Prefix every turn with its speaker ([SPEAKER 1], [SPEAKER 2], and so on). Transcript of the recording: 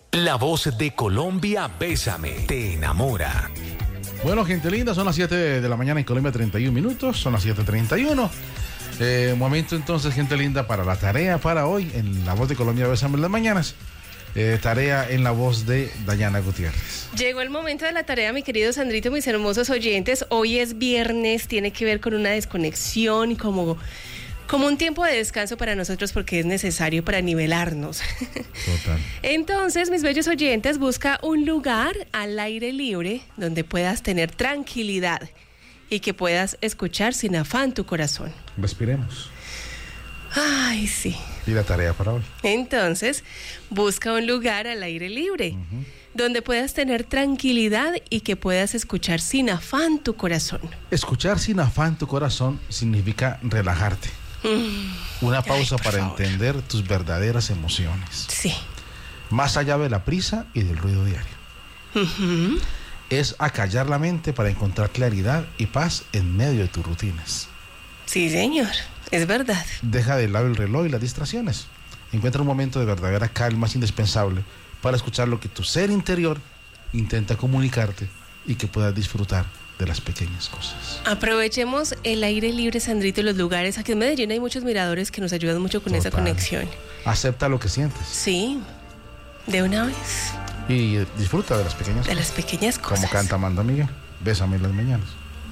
[SPEAKER 1] La voz de Colombia, Bésame, te enamora.
[SPEAKER 2] Bueno, gente linda, son las 7 de la mañana en Colombia, 31 minutos, son las 7:31. Momento entonces, gente linda, para la tarea para hoy en La Voz de Colombia, Bésame en las mañanas. Tarea en la voz de Dayana Gutiérrez.
[SPEAKER 3] Llegó el momento de la tarea, mi querido Sandrito, mis hermosos oyentes. Hoy es viernes, tiene que ver con una desconexión, como un tiempo de descanso para nosotros, porque es necesario para nivelarnos.
[SPEAKER 2] Total.
[SPEAKER 3] Entonces, mis bellos oyentes, busca un lugar al aire libre donde puedas tener tranquilidad y que puedas escuchar sin afán tu corazón.
[SPEAKER 2] Respiremos.
[SPEAKER 3] Ay, sí.
[SPEAKER 2] Y la tarea para hoy.
[SPEAKER 3] Entonces, busca un lugar al aire libre donde puedas tener tranquilidad y que puedas escuchar sin afán tu corazón.
[SPEAKER 2] Escuchar sin afán tu corazón significa relajarte. Una pausa para entender tus verdaderas emociones.
[SPEAKER 3] Sí.
[SPEAKER 2] Más allá de la prisa y del ruido diario. Es acallar la mente para encontrar claridad y paz en medio de tus rutinas.
[SPEAKER 3] Sí, señor. Es verdad.
[SPEAKER 2] Deja de lado el reloj y las distracciones. Encuentra un momento de verdadera calma indispensable para escuchar lo que tu ser interior intenta comunicarte y que puedas disfrutar de las pequeñas cosas.
[SPEAKER 3] Aprovechemos el aire libre, Sandrito, y los lugares. Aquí en Medellín hay muchos miradores que nos ayudan mucho con esa conexión.
[SPEAKER 2] Acepta lo que sientes.
[SPEAKER 3] Sí, de una vez.
[SPEAKER 2] Y disfruta de las pequeñas cosas.
[SPEAKER 3] De las pequeñas cosas.
[SPEAKER 2] Como canta Amanda Miguel, Bésame en las mañanas.